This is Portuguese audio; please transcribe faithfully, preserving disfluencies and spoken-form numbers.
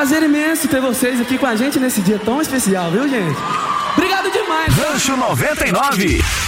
prazer imenso ter vocês aqui com a gente nesse dia tão especial, viu, gente? Obrigado demais. Rancho noventa e nove.